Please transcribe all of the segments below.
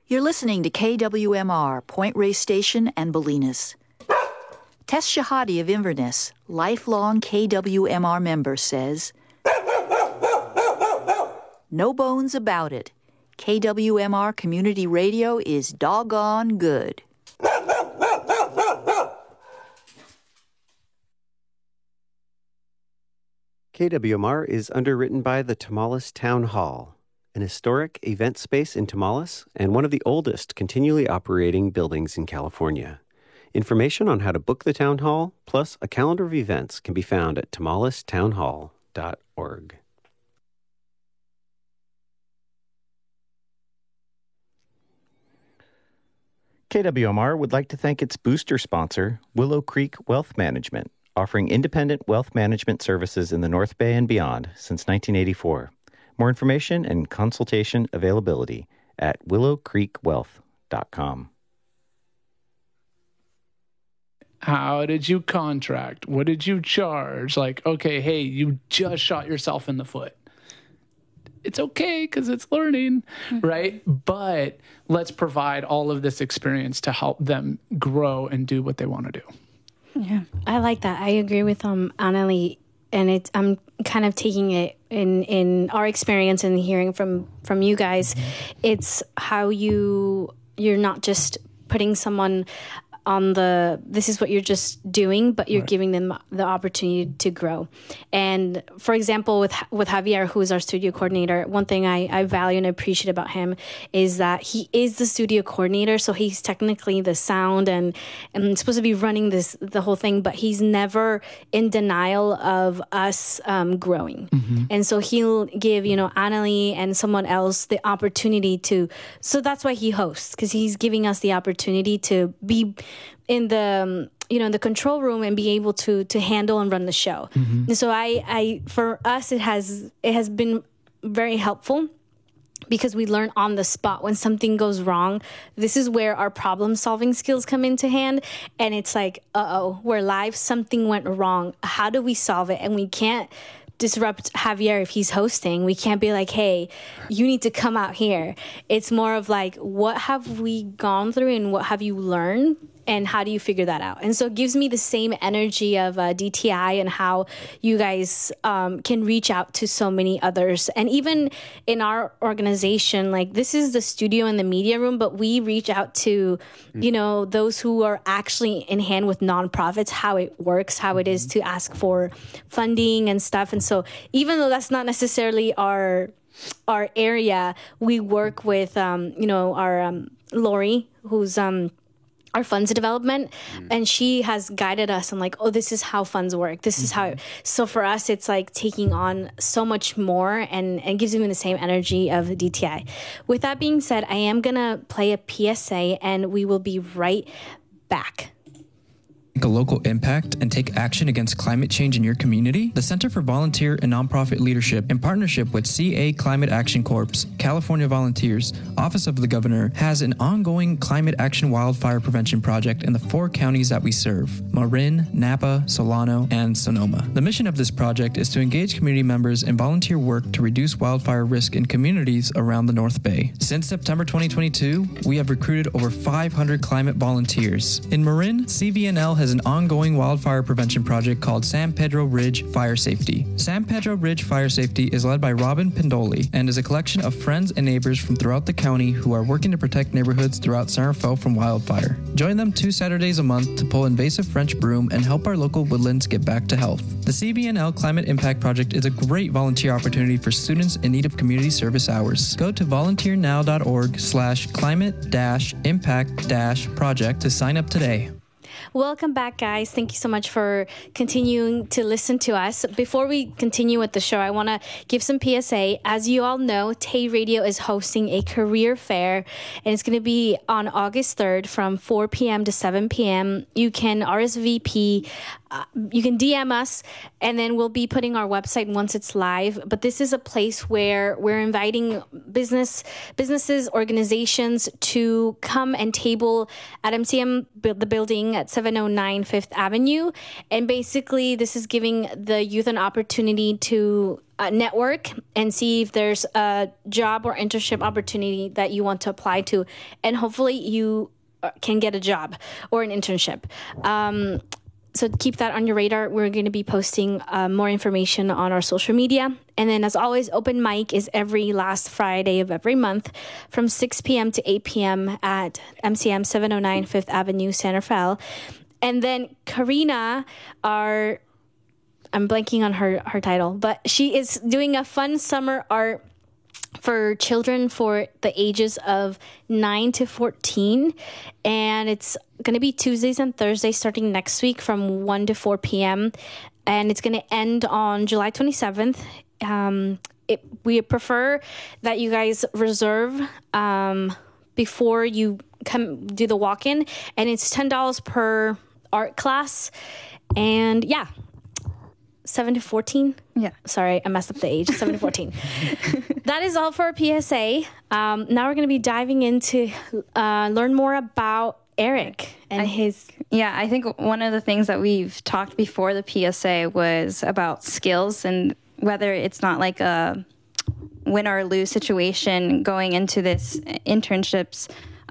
You're listening to KWMR, Point Reyes Station and Bolinas. Tess Shahadi of Inverness, lifelong KWMR member, says, "No bones about it. KWMR Community Radio is doggone good." KWMR is underwritten by the Tomales Town Hall, an historic event space in Tomales and one of the oldest continually operating buildings in California. Information on how to book the town hall, plus a calendar of events, can be found at tomalestownhall.org. KWMR would like to thank its booster sponsor, Willow Creek Wealth Management, offering independent wealth management services in the North Bay and beyond since 1984. More information and consultation availability at willowcreekwealth.com. How did you contract? What did you charge? Like, okay, hey, you just shot yourself in the foot. It's okay because it's learning, right? But let's provide all of this experience to help them grow and do what they want to do. Yeah, I like that. I agree with Annalie, and I'm kind of taking it in our experience and hearing from you guys. It's how you're not just putting someone on this is what you're just doing, but you're giving them the opportunity to grow. And for example, with Javier, who is our studio coordinator, one thing I value and appreciate about him is that he is the studio coordinator. So he's technically the sound and supposed to be running the whole thing, but he's never in denial of us growing. And so he'll give, Annalie and someone else the opportunity so that's why he hosts, because he's giving us the opportunity to be in the in the control room and be able to handle and run the show. And so I for us it has been very helpful because we learn on the spot when something goes wrong. This is where our problem solving skills come into hand, and it's like, we're live, something went wrong. How do we solve it? And we can't disrupt Javier if he's hosting. We can't be like, hey, you need to come out here. It's more of like, what have we gone through and what have you learned? And how do you figure that out? And so it gives me the same energy of DTI and how you guys can reach out to so many others. And even in our organization, like this is the studio and the media room, but we reach out to, those who are actually in hand with nonprofits, how it works, how it is to ask for funding and stuff. And so even though that's not necessarily our area, we work with, our Lori, who's our funds development, and she has guided us on like, this is how funds work. This is how. So for us, it's like taking on so much more and gives me the same energy of DTI. With that being said, I am gonna play a PSA, and we will be right back. Make a local impact and take action against climate change in your community? The Center for Volunteer and Nonprofit Leadership, in partnership with CA Climate Action Corps, California Volunteers, Office of the Governor, has an ongoing climate action wildfire prevention project in the 4 counties that we serve: Marin, Napa, Solano, and Sonoma. The mission of this project is to engage community members in volunteer work to reduce wildfire risk in communities around the North Bay. Since September 2022, we have recruited over 500 climate volunteers. In Marin, CVNL has an ongoing wildfire prevention project called San Pedro Ridge Fire Safety. San Pedro Ridge Fire Safety is led by Robin Pendoli and is a collection of friends and neighbors from throughout the county who are working to protect neighborhoods throughout San Rafael from wildfire. Join them 2 Saturdays a month to pull invasive French broom and help our local woodlands get back to health. The CVNL Climate Impact Project is a great volunteer opportunity for students in need of community service hours. Go to volunteernow.org/climate-impact-project to sign up today. Welcome back, guys. Thank you so much for continuing to listen to us. Before we continue with the show, I want to give some PSA. As you all know, Tay Radio is hosting a career fair, and it's going to be on August 3rd from 4 p.m. to 7 p.m. You can RSVP. You can DM us, and then we'll be putting our website once it's live. But this is a place where we're inviting businesses, organizations to come and table at MCM, the building at 709 Fifth Avenue. And basically, this is giving the youth an opportunity to network and see if there's a job or internship opportunity that you want to apply to, and hopefully you can get a job or an internship. So keep that on your radar. We're going to be posting more information on our social media. And then, as always, open mic is every last Friday of every month from 6 p.m. to 8 p.m. at MCM 709 5th Avenue, San Rafael. And then Karina, I'm blanking on her title, but she is doing a fun summer art for children for the ages of 9 to 14. And it's going to be Tuesdays and Thursdays starting next week from 1 to 4 p.m. And it's going to end on July 27th. We prefer that you guys reserve before you come do the walk-in. And it's $10 per art class. And yeah. 7 to 14? Yeah. Sorry, I messed up the age. 7 to 14. That is all for our PSA. Now we're going to be diving into learn more about Eric and his... Yeah, I think one of the things that we've talked before the PSA was about skills, and whether it's not like a win or lose situation going into this internships.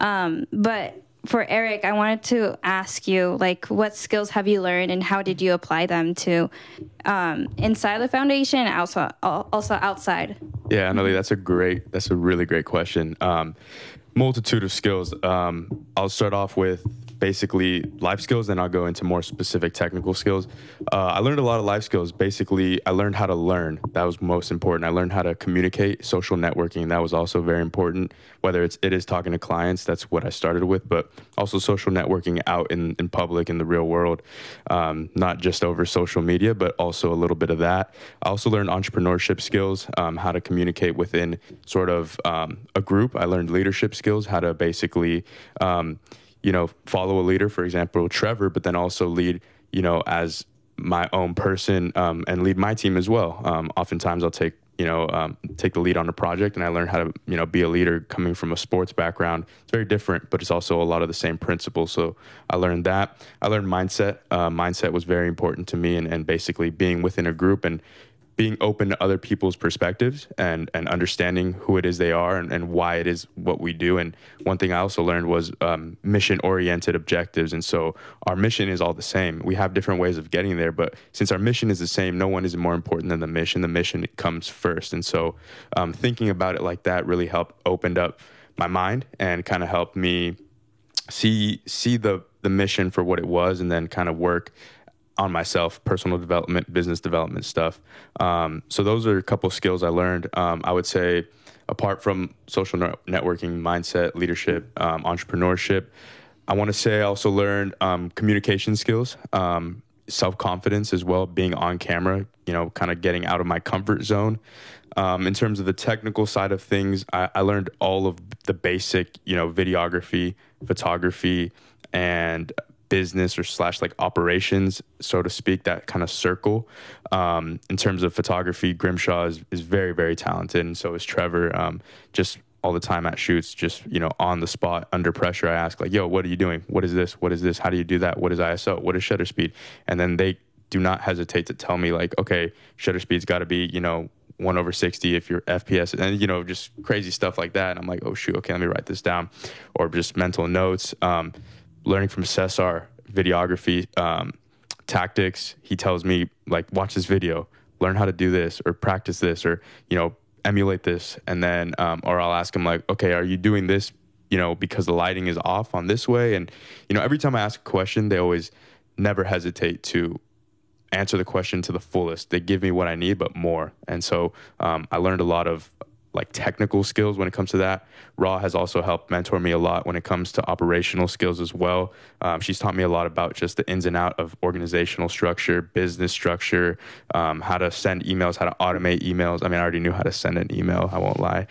But for Eric, I wanted to ask you, like, what skills have you learned and how did you apply them to inside the foundation and also outside? Yeah, Annalie, that's a really great question. Multitude of skills. I'll start off with basically life skills, then I'll go into more specific technical skills. I learned a lot of life skills. Basically, I learned how to learn. That was most important. I learned how to communicate, social networking. That was also very important. Whether it is talking to clients, that's what I started with, but also social networking out in public, in the real world, not just over social media, but also a little bit of that. I also learned entrepreneurship skills, how to communicate within sort of a group. I learned leadership skills, how to basically follow a leader, for example, Trevor, but then also lead, as my own person and lead my team as well. Oftentimes I'll take the lead on a project, and I learned how to, be a leader coming from a sports background. It's very different, but it's also a lot of the same principles. So I learned that. I learned mindset. Mindset was very important to me, and basically being within a group and being open to other people's perspectives and understanding who it is they are and why it is what we do. And one thing I also learned was mission-oriented objectives. And so our mission is all the same. We have different ways of getting there, but since our mission is the same, no one is more important than the mission. The mission comes first. And so thinking about it like that really opened up my mind and kind of helped me see the mission for what it was, and then kind of work on myself, personal development, business development stuff. So those are a couple skills I learned. I would say apart from social networking, mindset, leadership, entrepreneurship, I want to say I also learned communication skills, self-confidence as well, being on camera, kind of getting out of my comfort zone. In terms of the technical side of things, I learned all of the basic, videography, photography, and business or / like operations, so to speak, that kind of circle. In terms of photography, Grimshaw is very, very talented, and so is Trevor. Just all the time at shoots, just, on the spot, under pressure, I ask, like, yo, what are you doing? What is this? What is this? How do you do that? What is ISO? What is shutter speed? And then they do not hesitate to tell me, like, okay, shutter speed's got to be, 1/60 if you're FPS, and, just crazy stuff like that. And I'm like, oh, shoot, okay, let me write this down. Or just mental notes. Learning from Cesar, videography, tactics. He tells me, like, watch this video, learn how to do this, or practice this, or, emulate this. And then, or I'll ask him, like, okay, are you doing this, because the lighting is off on this way? And, every time I ask a question, they always never hesitate to answer the question to the fullest. They give me what I need, but more. And so I learned a lot of like technical skills when it comes to that. Ra has also helped mentor me a lot when it comes to operational skills as well. She's taught me a lot about just the ins and out of organizational structure, business structure, how to send emails, how to automate emails. I mean, I already knew how to send an email, I won't lie.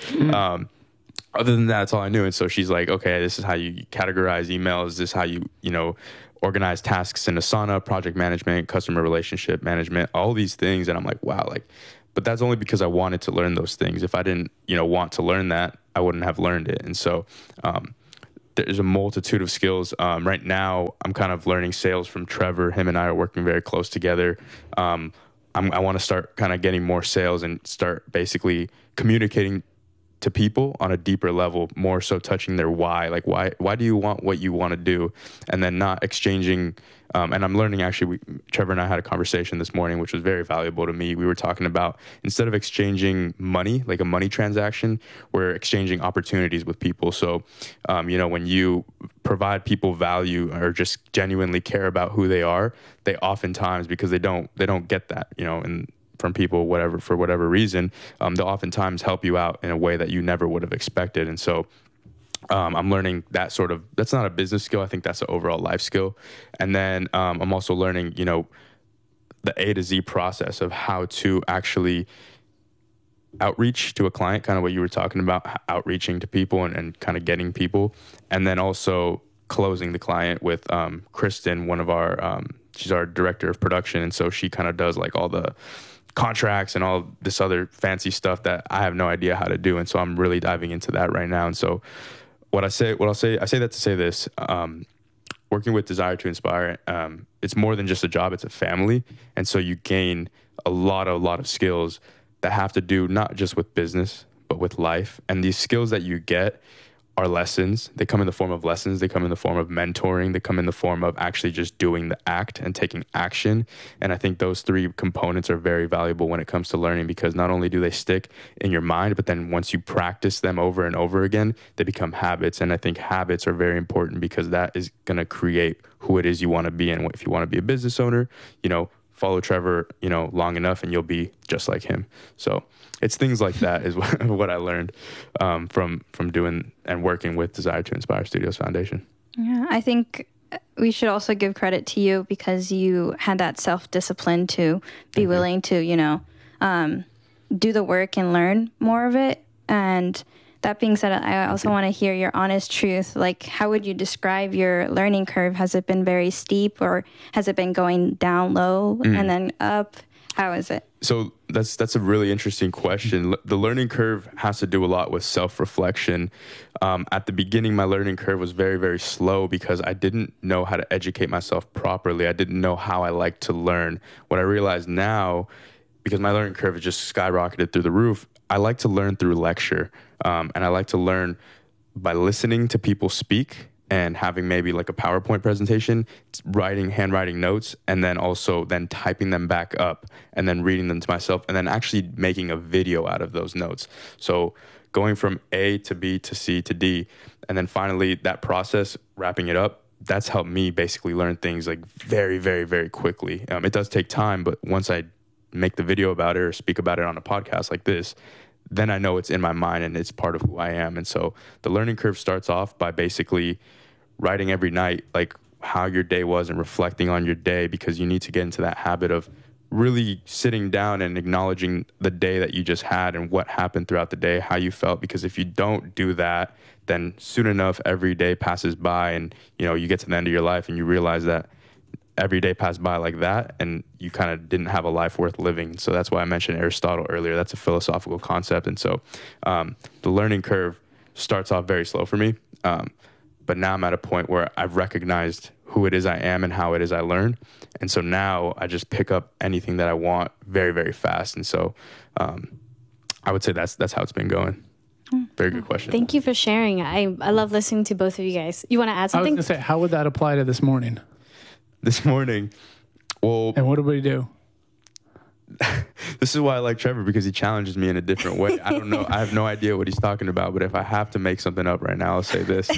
Other than that, that's all I knew. And so she's like, okay, this is how you categorize emails. This is how you, organize tasks in Asana, project management, customer relationship management, all these things. And I'm like, wow, but that's only because I wanted to learn those things. If I didn't, want to learn that, I wouldn't have learned it. And so there's a multitude of skills. Right now, I'm kind of learning sales from Trevor. Him and I are working very close together. I want to start kind of getting more sales and start basically communicating to people on a deeper level, more so touching their why. Like, why do you want what you want to do? And then not exchanging. And I'm learning, actually, Trevor and I had a conversation this morning, which was very valuable to me. We were talking about, instead of exchanging money, like a money transaction, we're exchanging opportunities with people. So, when you provide people value or just genuinely care about who they are, they oftentimes, because they don't get that, and from people, for whatever reason, they'll oftentimes help you out in a way that you never would have expected. And so I'm learning that's not a business skill. I think that's an overall life skill. And then I'm also learning, the A to Z process of how to actually outreach to a client, kind of what you were talking about, outreaching to people and kind of getting people. And then also closing the client with Kristen, one of our, she's our director of production. And so she kind of does like all the contracts and all this other fancy stuff that I have no idea how to do. And so I'm really diving into that right now. And so I say that to say this, working with Desire to Inspire, it's more than just a job, it's a family. And so you gain a lot of skills that have to do not just with business, but with life. And these skills that you get are lessons. They come in the form of lessons. They come in the form of mentoring. They come in the form of actually just doing the act and taking action. And I think those three components are very valuable when it comes to learning, because not only do they stick in your mind, but then once you practice them over and over again, they become habits. And I think habits are very important, because that is going to create who it is you want to be. And if you want to be a business owner, follow Trevor, long enough and you'll be just like him. So it's things like that is what I learned from doing and working with Desire to Inspire Studios Foundation. Yeah, I think we should also give credit to you, because you had that self-discipline to be willing to, do the work and learn more of it. And that being said, I also want to hear your honest truth. Like, how would you describe your learning curve? Has it been very steep, or has it been going down low and then up? How is it? So that's a really interesting question. The learning curve has to do a lot with self-reflection. At the beginning, my learning curve was very, very slow, because I didn't know how to educate myself properly. I didn't know how I like to learn. What I realize now, because my learning curve has just skyrocketed through the roof, I like to learn through lecture. And I like to learn by listening to people speak and having maybe like a PowerPoint presentation, handwriting notes, and then also typing them back up and then reading them to myself, and then actually making a video out of those notes. So going from A to B to C to D, and then finally that process, wrapping it up, that's helped me basically learn things like very, very, very quickly. It does take time, but once I make the video about it or speak about it on a podcast like this, then I know it's in my mind and it's part of who I am. And so the learning curve starts off by basically writing every night, like how your day was and reflecting on your day, because you need to get into that habit of really sitting down and acknowledging the day that you just had and what happened throughout the day, how you felt. Because if you don't do that, then soon enough, every day passes by and, you get to the end of your life and you realize that every day passed by like that and you kind of didn't have a life worth living. So that's why I mentioned Aristotle earlier. That's a philosophical concept. And so the learning curve starts off very slow for me. But now I'm at a point where I've recognized who it is I am and how it is I learn. And so now I just pick up anything that I want very, very fast. And so I would say that's how it's been going. Very good question. Thank you for sharing. I love listening to both of you guys. You want to add something? I was going to say, how would that apply to this morning? This morning, well... And what do we do? This is why I like Trevor, because he challenges me in a different way. I don't know. I have no idea what he's talking about, but if I have to make something up right now, I'll say this.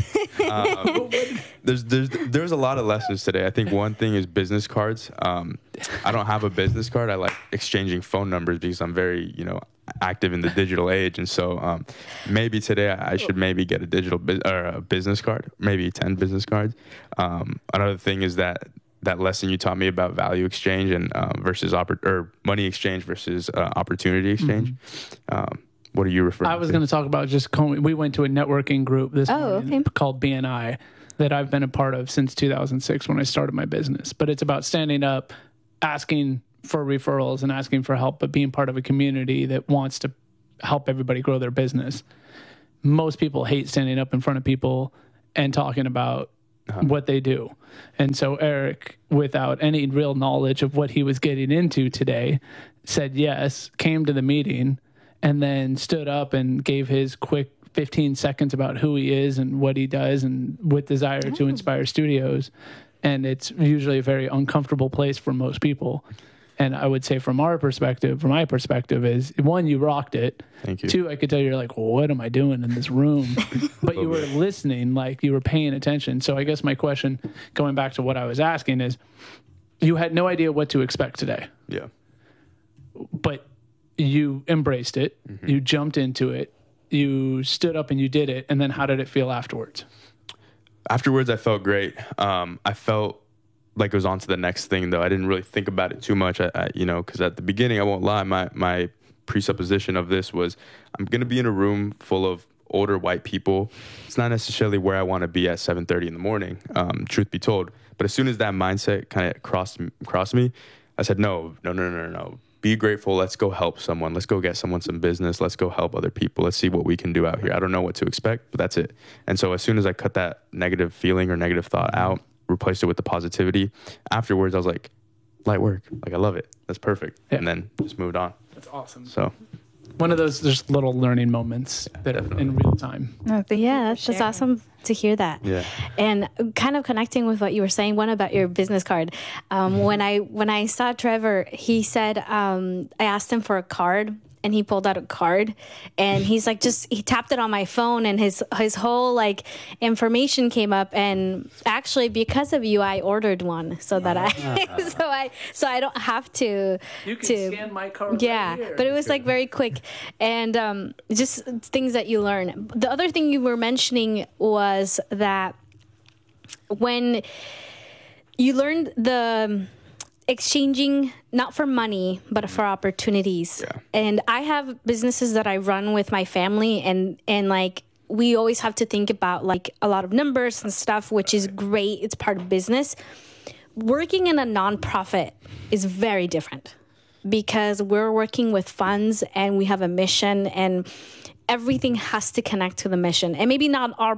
There's a lot of lessons today. I think one thing is business cards. I don't have a business card. I like exchanging phone numbers because I'm very, active in the digital age. And so maybe today I should maybe get a business card, maybe 10 business cards. Another thing is that lesson you taught me about value exchange and versus money exchange versus opportunity exchange. Mm-hmm. What are you referring to? I was going to talk about we went to a networking group this morning called BNI that I've been a part of since 2006 when I started my business. But it's about standing up, asking for referrals and asking for help, but being part of a community that wants to help everybody grow their business. Most people hate standing up in front of people and talking about what they do. And so Eric, without any real knowledge of what he was getting into today, said yes, came to the meeting, and then stood up and gave his quick 15 seconds about who he is and what he does, and with desire to inspire studios. And it's usually a very uncomfortable place for most people. And I would say from my perspective is, one, you rocked it. Thank you. Two, I could tell you're like, well, what am I doing in this room? But you were listening, like you were paying attention. So I guess my question, going back to what I was asking, is you had no idea what to expect today. Yeah. But you embraced it. Mm-hmm. You jumped into it. You stood up and you did it. And then how did it feel afterwards? Afterwards, I felt great. I felt like it was on to the next thing, though. I didn't really think about it too much, because at the beginning, I won't lie, my presupposition of this was I'm going to be in a room full of older white people. It's not necessarily where I want to be at 7:30 in the morning, truth be told. But as soon as that mindset kind of crossed me, I said, no. Be grateful. Let's go help someone. Let's go get someone some business. Let's go help other people. Let's see what we can do out here. I don't know what to expect, but that's it. And so as soon as I cut that negative feeling or negative thought out, replaced it with the positivity, afterwards I was like, light work. Like, I love it. That's perfect. Yeah. And then just moved on. That's awesome. So one of those just little learning moments that definitely. In real time. That's awesome to hear that. Yeah. And kind of connecting with what you were saying, one about your business card. When I saw Trevor, he said, I asked him for a card, and he pulled out a card, and he's like, he tapped it on my phone, and his whole like information came up. And actually, because of you, I ordered one so that so I don't have to. You can scan my card. Yeah, right here. but it was like very quick, and just things that you learn. The other thing you were mentioning was that when you learned the exchanging not for money but for opportunities. Yeah. And I have businesses that I run with my family, and like we always have to think about like a lot of numbers and stuff, which is great. It's part of business. Working in a nonprofit is very different because we're working with funds and we have a mission, and everything has to connect to the mission. And maybe not all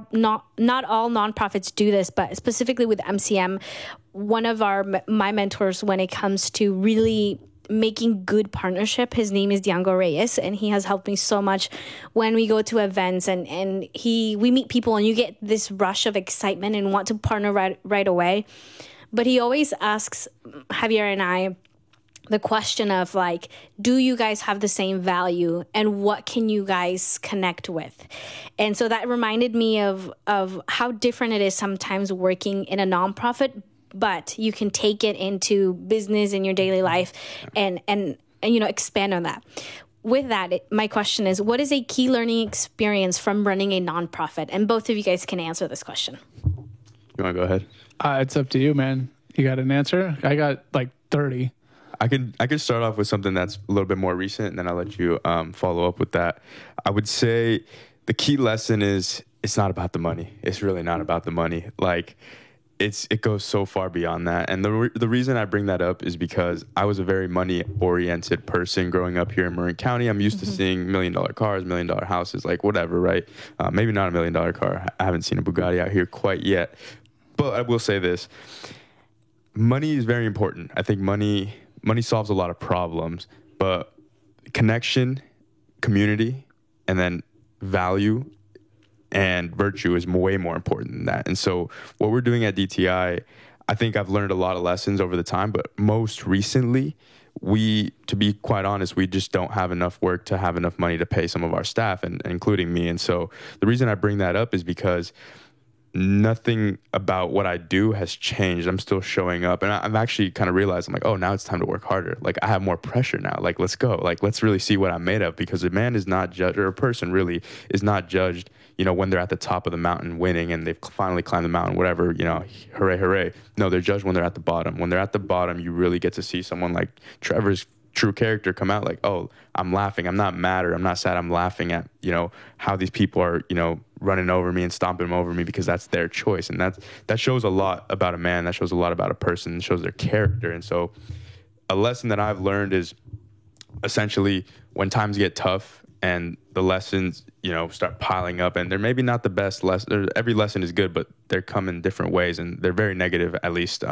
nonprofits do this, but specifically with MCM, one of my mentors when it comes to really making good partnership, his name is Diango Reyes, and he has helped me so much when we go to events and we meet people, and you get this rush of excitement and want to partner right away. But he always asks Javier and I the question of like, do you guys have the same value, and what can you guys connect with? And so that reminded me of how different it is sometimes working in a nonprofit, but you can take it into business in your daily life and expand on that. With that, my question is, what is a key learning experience from running a nonprofit? And both of you guys can answer this question. You want to go ahead? It's up to you, man. You got an answer? I got like 30. I could start off with something that's a little bit more recent, and then I'll let you follow up with that. I would say the key lesson is it's not about the money. It's really not about the money. Like, it goes so far beyond that. And the reason I bring that up is because I was a very money-oriented person growing up here in Marin County. I'm used to seeing $1 million cars, $1 million houses, like whatever, right? Maybe not $1 million car. I haven't seen a Bugatti out here quite yet. But I will say this. Money is very important. I think money solves a lot of problems, but connection, community, and then value and virtue is way more important than that. And so what we're doing at DTI, I think I've learned a lot of lessons over the time, but most recently, to be quite honest, we just don't have enough work to have enough money to pay some of our staff, and including me. And so the reason I bring that up is because nothing about what I do has changed. I'm still showing up, and I've actually kind of realized, I'm like, oh, now it's time to work harder. Like, I have more pressure now. Like, let's go. Like, let's really see what I'm made of, because a man is not judged, or a person really is not judged, when they're at the top of the mountain winning and they've finally climbed the mountain, whatever, hooray, hooray. No, they're judged when they're at the bottom. When they're at the bottom, you really get to see someone like Trevor's true character come out, like, oh, I'm laughing. I'm not mad or I'm not sad. I'm laughing at, how these people are, running over me and stomping over me, because that's their choice. And that shows a lot about a man. That shows a lot about a person. It shows their character. And so a lesson that I've learned is essentially when times get tough and the lessons, start piling up, and they're maybe not the best lesson. Every lesson is good, but they come in different ways, and they're very negative, at least